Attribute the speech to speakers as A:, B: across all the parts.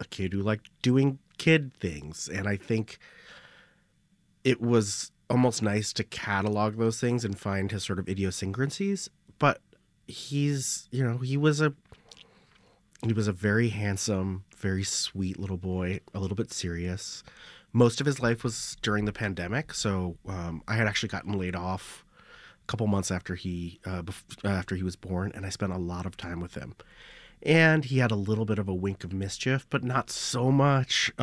A: a kid who liked doing kid things. And I think it was almost nice to catalog those things and find his sort of idiosyncrasies. But he's, he was a very handsome, very sweet little boy, a little bit serious. Most of his life was during the pandemic, so I had actually gotten laid off a couple months after he was born, and I spent a lot of time with him. And he had a little bit of a wink of mischief, but not so much.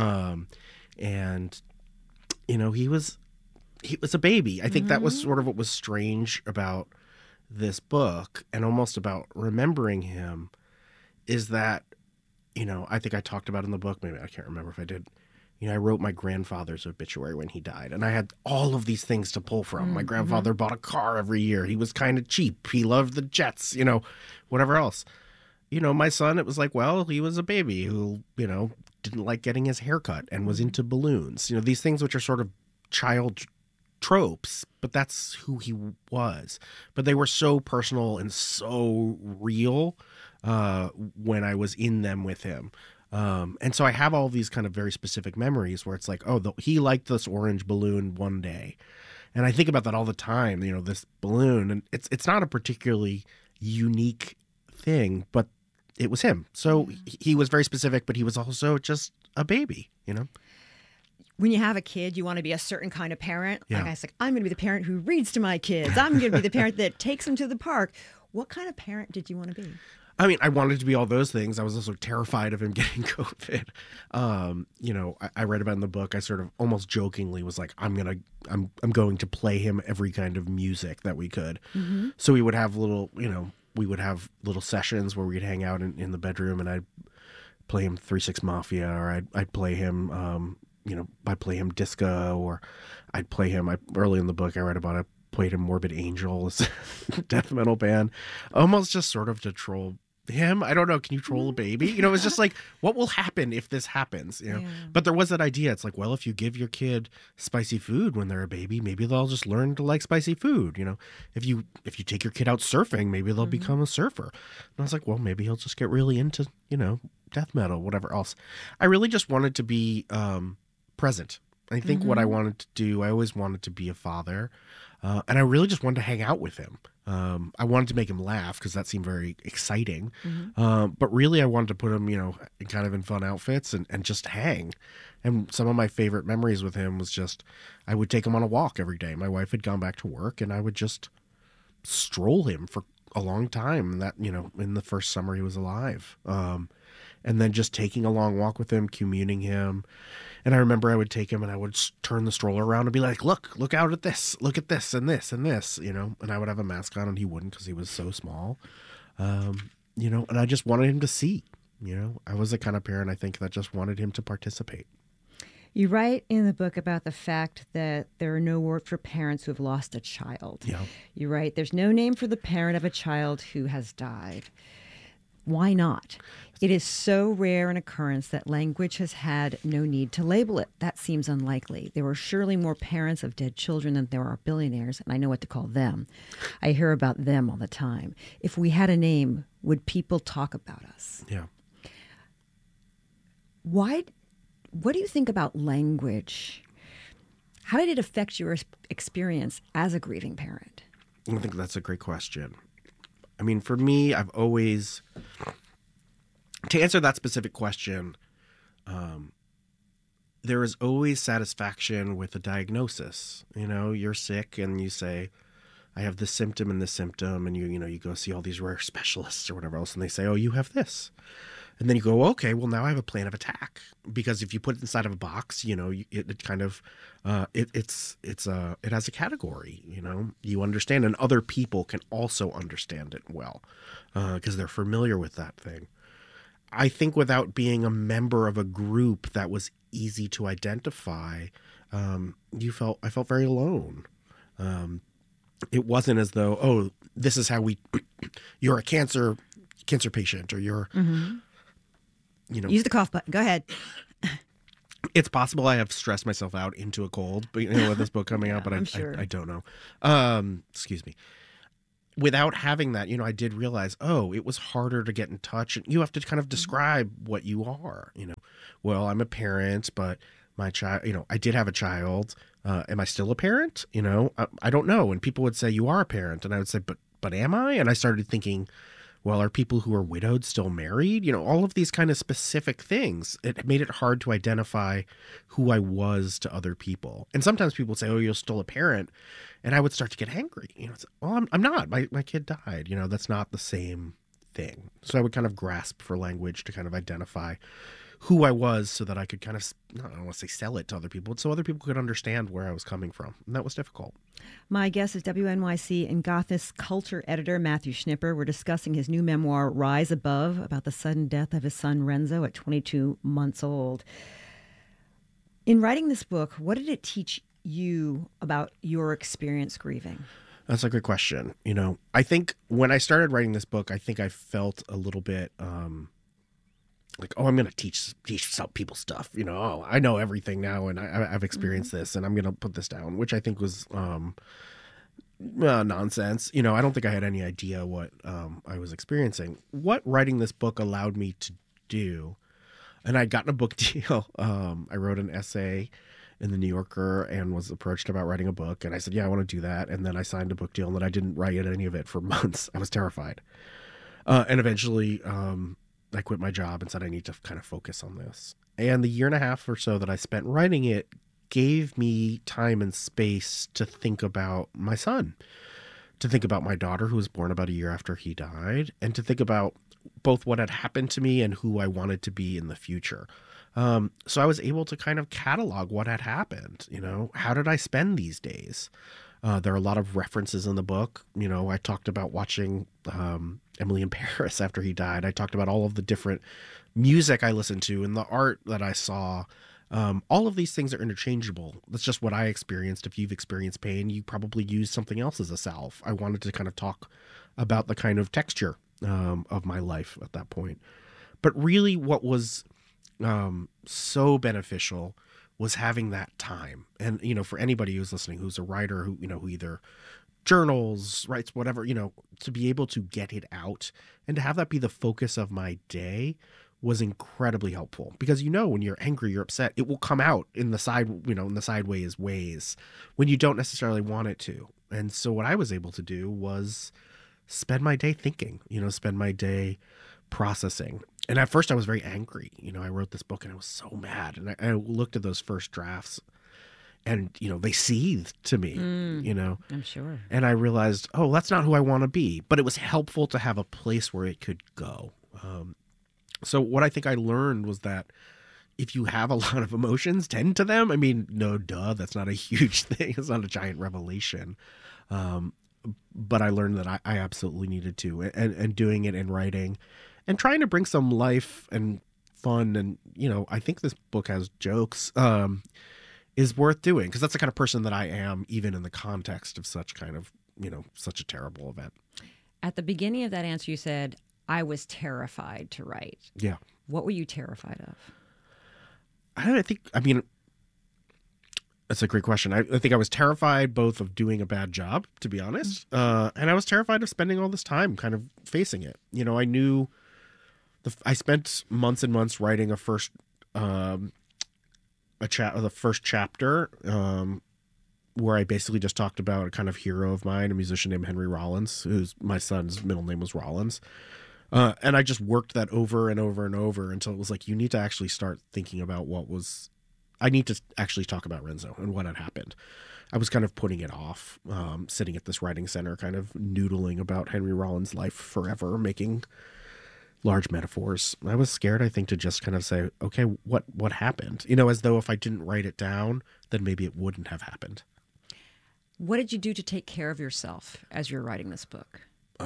A: And he was a baby. I think that was sort of what was strange about this book, and almost about remembering him, is that, I think I talked about in the book, maybe I can't remember if I did. I wrote my grandfather's obituary when he died, and I had all of these things to pull from. My grandfather bought a car every year. He was kind of cheap. He loved the Jets, whatever else. My son, it was like, well, he was a baby who, didn't like getting his hair cut and was into balloons. These things which are sort of child tropes, but that's who he was. But they were so personal and so real when I was in them with him. And so I have all these kind of very specific memories where it's like, oh, he liked this orange balloon one day. And I think about that all the time, this balloon. And it's not a particularly unique thing, but it was him. So he was very specific, but he was also just a baby,
B: When you have a kid, you want to be a certain kind of parent.
A: Yeah.
B: Like I was like, I'm going to be the parent who reads to my kids. I'm going to be the parent that takes them to the park. What kind of parent did you want to be?
A: I mean, I wanted to be all those things. I was also terrified of him getting COVID. I read about in the book. I sort of almost jokingly was like, I'm going to play him every kind of music that we could. Mm-hmm. So we would have little sessions where we'd hang out in the bedroom, and I'd play him 3 6 Mafia, or I'd play him, I'd play him Disco, or I'd play him. Early in the book, I read about it. Played him Morbid Angel, death metal band, almost just sort of to troll him. I don't know. Can you troll a baby? It's just like, what will happen if this happens?
B: Yeah.
A: But there was that idea. It's like, well, if you give your kid spicy food when they're a baby, maybe they'll just learn to like spicy food. If you take your kid out surfing, maybe they'll become a surfer. And I was like, well, maybe he'll just get really into, death metal, whatever else. I really just wanted to be present. I think what I wanted to do, I always wanted to be a father. And I really just wanted to hang out with him. I wanted to make him laugh because that seemed very exciting. But really I wanted to put him, kind of in fun outfits and just hang. And some of my favorite memories with him was just, I would take him on a walk every day. My wife had gone back to work, and I would just stroll him for a long time. That, in the first summer he was alive. And then just taking a long walk with him, communing him. And I remember I would take him and I would turn the stroller around and be like, look out at this, look at this and this and this, and I would have a mask on and he wouldn't because he was so small. And I just wanted him to see, I was the kind of parent, I think, that just wanted him to participate.
B: You write in the book about the fact that there are no words for parents who have lost a child.
A: Yeah.
B: You write, there's no name for the parent of a child who has died. Why not? It is so rare an occurrence that language has had no need to label it. That seems unlikely. There were surely more parents of dead children than there are billionaires, and I know what to call them. I hear about them all the time. If we had a name, would people talk about us?
A: Yeah.
B: What do you think about language? How did it affect your experience as a grieving parent?
A: I think that's a great question. I mean, for me, I've always, to answer that specific question, there is always satisfaction with a diagnosis. You're sick and you say, I have this symptom and this symptom, and you go see all these rare specialists or whatever else, and they say, oh, you have this. And then you go, okay, well, now I have a plan of attack, because if you put it inside of a box, it kind of, it has a category, you understand, and other people can also understand it well, because they're familiar with that thing. I think without being a member of a group that was easy to identify, I felt very alone. It wasn't as though, oh, this is how you're a cancer patient, or you're,
B: Use the cough button. Go ahead.
A: It's possible I have stressed myself out into a cold, but with this book coming out, but
B: I'm sure.
A: I don't know. Excuse me. without having that, I did realize, oh, it was harder to get in touch. And you have to kind of describe what you are, Well, I'm a parent, but my child, I did have a child. Am I still a parent? I don't know. And people would say, you are a parent. And I would say, but am I? And I started thinking, well, are people who are widowed still married? All of these kind of specific things. It made it hard to identify who I was to other people. And sometimes people would say, oh, you're still a parent. And I would start to get angry. Well, I'm not. My kid died. That's not the same thing. So I would kind of grasp for language to kind of identify who I was so that I could kind of, I don't want to say sell it to other people, but so other people could understand where I was coming from. And that was difficult.
B: My guest is WNYC and Gothist culture editor Matthew Schnipper. We're discussing his new memoir, Rise Above, about the sudden death of his son Renzo at 22 months old. In writing this book, what did it teach you about your experience grieving?
A: That's a good question. I think when I started writing this book, I think I felt a little bit like, oh, I'm going to teach some people stuff. Oh, I know everything now, and I've experienced this, and I'm going to put this down, which I think was nonsense. I don't think I had any idea what I was experiencing. What writing this book allowed me to do, and I'd gotten a book deal. I wrote an essay in the New Yorker and was approached about writing a book, and I said, yeah, I want to do that. And then I signed a book deal, and then I didn't write any of it for months. I was terrified. And eventually I quit my job and said I need to kind of focus on this. And the year and a half or so that I spent writing it gave me time and space to think about my son, to think about my daughter who was born about a year after he died, and to think about both what had happened to me and who I wanted to be in the future. So I was able to kind of catalog what had happened. How did I spend these days? There are a lot of references in the book. I talked about watching Emily in Paris after he died. I talked about all of the different music I listened to and the art that I saw. All of these things are interchangeable. That's just what I experienced. If you've experienced pain, you probably use something else as a salve. I wanted to kind of talk about the kind of texture of my life at that point. But really what was so beneficial was having that time. And, for anybody who's listening, who's a writer, who either journals, writes, whatever, to be able to get it out and to have that be the focus of my day was incredibly helpful. Because, when you're angry, you're upset, it will come out in the sideways ways when you don't necessarily want it to. And so what I was able to do was spend my day thinking, spend my day processing. And at first I was very angry. I wrote this book and I was so mad. And I looked at those first drafts and, they seethed to me,
B: I'm sure.
A: And I realized, oh, that's not who I want to be. But it was helpful to have a place where it could go. So what I think I learned was that if you have a lot of emotions, tend to them. I mean, no, duh, that's not a huge thing. It's not a giant revelation. But I learned that I absolutely needed to. And doing it in writing and trying to bring some life and fun. And, I think this book has jokes, is worth doing. Because that's the kind of person that I am, even in the context of such kind of, such a terrible event.
B: At the beginning of that answer, you said, I was terrified to write.
A: Yeah.
B: What were you terrified of?
A: That's a great question. I think I was terrified both of doing a bad job, to be honest, and I was terrified of spending all this time kind of facing it. I knew I spent months and months writing the first chapter, where I basically just talked about a kind of hero of mine, a musician named Henry Rollins, who's my son's middle name was Rollins. And I just worked that over and over and over until it was like, you need to actually start thinking about I need to actually talk about Renzo and what had happened. I was kind of putting it off, sitting at this writing center, kind of noodling about Henry Rollins' life forever, making large metaphors. I was scared, I think, to just kind of say, okay, what happened? As though if I didn't write it down, then maybe it wouldn't have happened.
B: What did you do to take care of yourself as you're writing this book?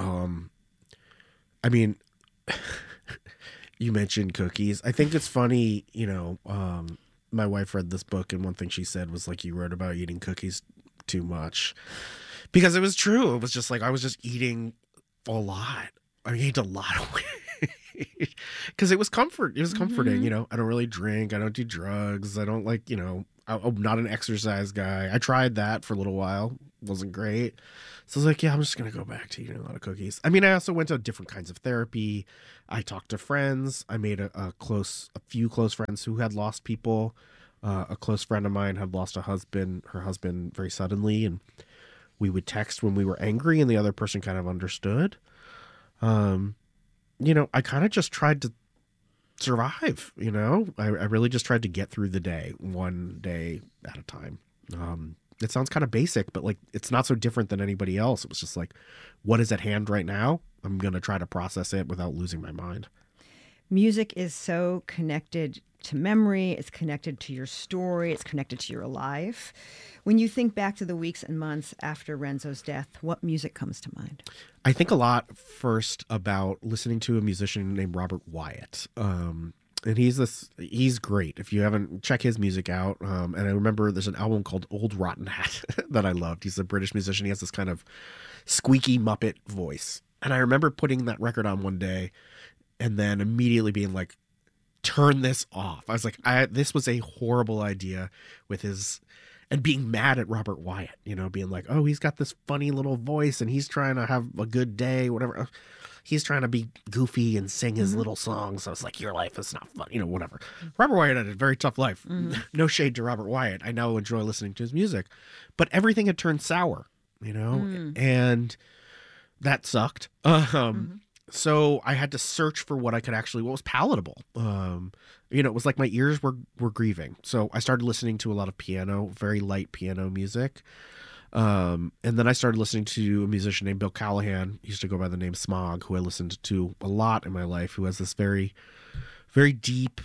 A: You mentioned cookies. I think it's funny, my wife read this book and one thing she said was like, you wrote about eating cookies too much. Because it was true. It was just like, I was just eating a lot. I ate a lot of because it was comforting. I don't really drink. I don't do drugs. I don't I'm not an exercise guy. I tried that for a little while. Wasn't great. So I was like, yeah, I'm just going to go back to eating a lot of cookies. I mean, I also went to different kinds of therapy. I talked to friends. I made a few close friends who had lost people. A close friend of mine had lost her husband very suddenly. And we would text when we were angry and the other person kind of understood. I kind of just tried to survive, I really just tried to get through the day, one day at a time. It sounds kind of basic, but like, it's not so different than anybody else. It was just like, what is at hand right now? I'm going to try to process it without losing my mind.
B: Music is so connected to memory. It's connected to your story. It's connected to your life. When you think back to the weeks and months after Renzo's death, what music comes to mind?
A: I think a lot first about listening to a musician named Robert Wyatt. And he's great. If you haven't, check his music out. And I remember there's an album called Old Rotten Hat that I loved. He's a British musician. He has this kind of squeaky Muppet voice. And I remember putting that record on one day and then immediately being like, turn this off. I was like, this was a horrible idea with his, and being mad at Robert Wyatt, being like, oh, he's got this funny little voice and he's trying to have a good day, whatever. He's trying to be goofy and sing his little songs. I was like, your life is not fun, whatever. Robert Wyatt had a very tough life. No shade to Robert Wyatt. I now enjoy listening to his music, but everything had turned sour, and that sucked. So I had to search for what was palatable. It was like my ears were grieving. So I started listening to a lot of piano, very light piano music. And then I started listening to a musician named Bill Callahan. He used to go by the name Smog, who I listened to a lot in my life, who has this very, very deep,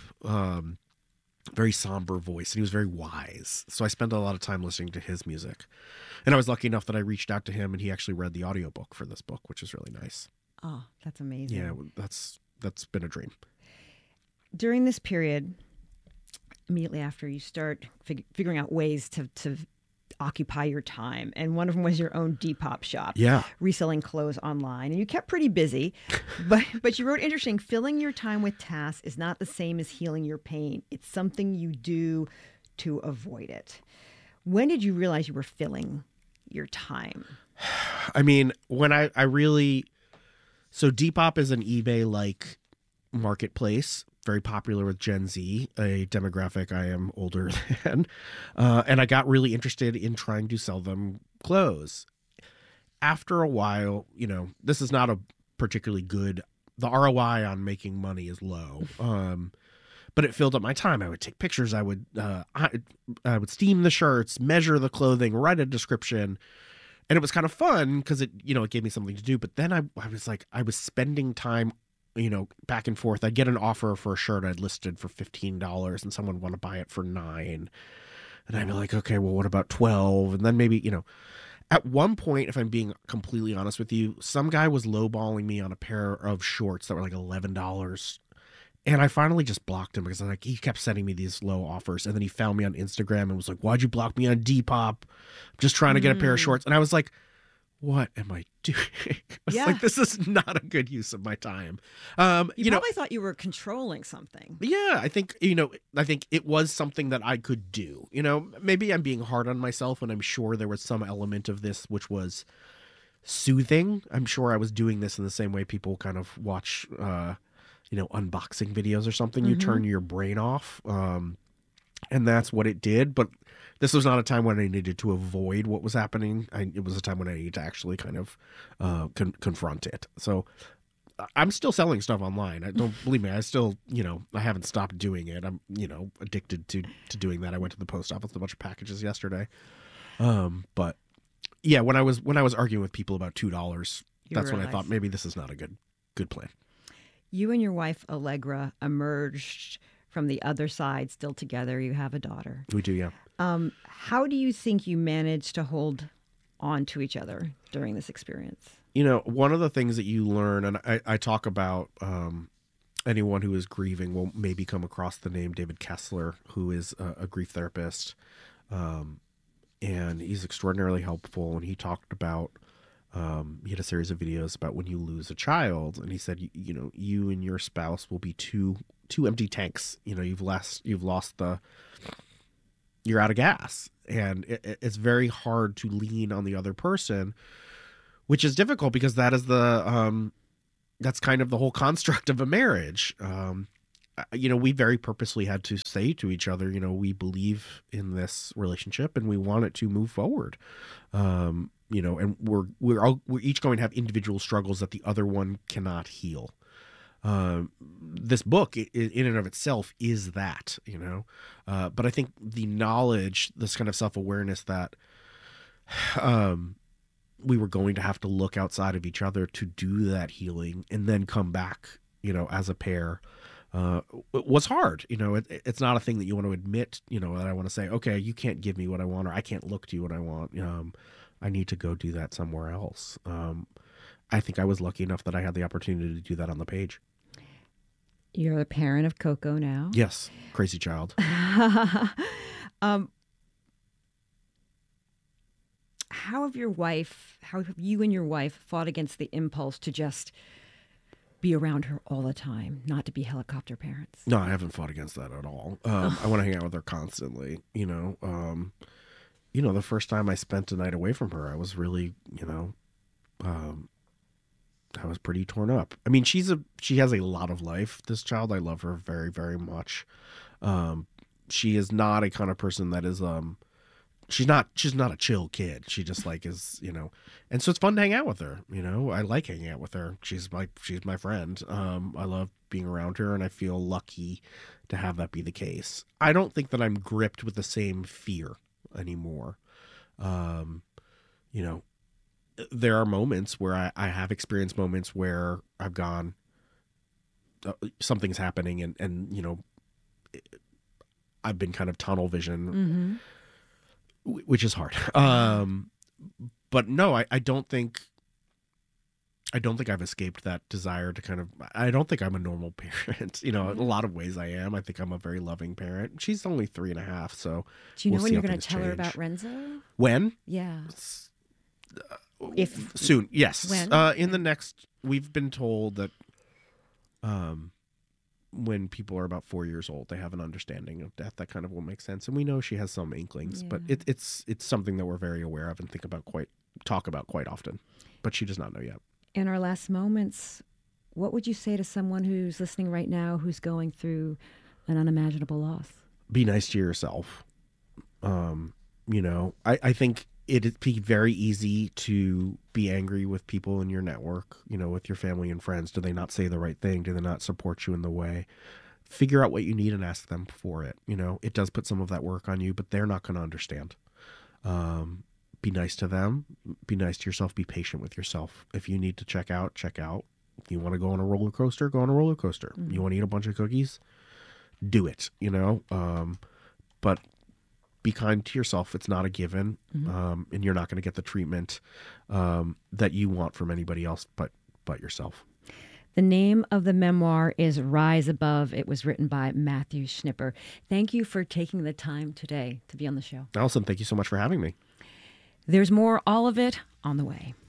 A: very somber voice. And he was very wise. So I spent a lot of time listening to his music. And I was lucky enough that I reached out to him and he actually read the audiobook for this book, which is really nice.
B: Oh, that's amazing.
A: Yeah, that's been a dream.
B: During this period, immediately after, you start figuring out ways to occupy your time. And one of them was your own Depop shop.
A: Yeah.
B: Reselling clothes online. And you kept pretty busy. but you wrote interesting, filling your time with tasks is not the same as healing your pain. It's something you do to avoid it. When did you realize you were filling your time?
A: I mean, when I really... So Depop is an eBay-like marketplace, very popular with Gen Z, a demographic I am older than. And I got really interested in trying to sell them clothes. After a while, this is not a particularly good... The ROI on making money is low. But it filled up my time. I would take pictures. I would steam the shirts, measure the clothing, write a description. And it was kind of fun because it gave me something to do. But then I was spending time, back and forth. I'd get an offer for a shirt I'd listed for $15 and someone would want to buy it for $9. And I'd be like, okay, well, what about 12? And then maybe, at one point, if I'm being completely honest with you, some guy was lowballing me on a pair of shorts that were like $11. And I finally just blocked him because he kept sending me these low offers. And then he found me on Instagram and was like, why'd you block me on Depop? I'm just trying to get a pair of shorts. And I was like, what am I doing? I was like, this is not a good use of my time.
B: You probably thought you were controlling something.
A: Yeah, I think it was something that I could do. Maybe I'm being hard on myself and I'm sure there was some element of this which was soothing. I'm sure I was doing this in the same way people kind of watch unboxing videos or something. You turn your brain off. And that's what it did. But this was not a time when I needed to avoid what was happening. It was a time when I needed to actually kind of confront it. So I'm still selling stuff online. I don't believe me. I still, I haven't stopped doing it. I'm, addicted to doing that. I went to the post office with a bunch of packages yesterday. But yeah, when I was arguing with people about $2, that's when I thought maybe this is not a good plan.
B: You and your wife, Allegra, emerged from the other side still together. You have a daughter.
A: We do, yeah.
B: How do you think you managed to hold on to each other during this experience?
A: One of the things that you learn, and I talk about anyone who is grieving will maybe come across the name David Kessler, who is a grief therapist. And he's extraordinarily helpful. And he talked about, he had a series of videos about when you lose a child. And he said, you and your spouse will be two empty tanks. You've lost the you're out of gas, and it's very hard to lean on the other person, which is difficult because that is that's kind of the whole construct of a marriage. We very purposely had to say to each other, we believe in this relationship and we want it to move forward. And we're each going to have individual struggles that the other one cannot heal. This book in and of itself is that, but I think the knowledge, this kind of self-awareness that, we were going to have to look outside of each other to do that healing and then come back, as a pair, was hard. It's not a thing that you want to admit, that I want to say, okay, you can't give me what I want, or I can't look to you what I want. I need to go do that somewhere else. I think I was lucky enough that I had the opportunity to do that on the page.
B: You're the parent of Coco now.
A: Yes. Crazy child.
B: How have you and your wife fought against the impulse to just be around her all the time, not to be helicopter parents?
A: No, I haven't fought against that at all. I want to hang out with her constantly. The first time I spent a night away from her, I was really, I was pretty torn up. I mean, she has a lot of life, this child. I love her very, very much. She is not a kind of person that is, she's not a chill kid. She just is, and so it's fun to hang out with her. I like hanging out with her. She's my friend. I love being around her, and I feel lucky to have that be the case. I don't think that I'm gripped with the same fear anymore. There are moments where I have experienced moments where I've gone, something's happening, and I've been kind of tunnel vision, which is hard. But no, I don't think I've escaped that desire to I don't think I'm a normal parent. In a lot of ways I am. I think I'm a very loving parent. She's only 3.5, so
B: do you know
A: we'll
B: when
A: see
B: you're
A: how
B: going to
A: things
B: tell her
A: change.
B: about Renzo?
A: When?
B: Yeah.
A: Soon, yes.
B: When?
A: We've been told that when people are about 4 years old, they have an understanding of death. That kind of will make sense. And we know she has some inklings, but it's something that we're very aware of and talk about quite often. But she does not know yet.
B: In our last moments, what would you say to someone who's listening right now who's going through an unimaginable loss?
A: Be nice to yourself. I think it'd be very easy to be angry with people in your network, with your family and friends. Do they not say the right thing? Do they not support you in the way? Figure out what you need and ask them for it. It does put some of that work on you, but they're not going to understand. Be nice to them. Be nice to yourself. Be patient with yourself. If you need to check out, check out. If you want to go on a roller coaster, go on a roller coaster. Mm-hmm. You want to eat a bunch of cookies? Do it, but be kind to yourself. It's not a given, and you're not going to get the treatment that you want from anybody else but yourself.
B: The name of the memoir is Rise Above. It was written by Matthew Schnipper. Thank you for taking the time today to be on the show.
A: Allison, thank you so much for having me.
B: There's more, all of it, on the way.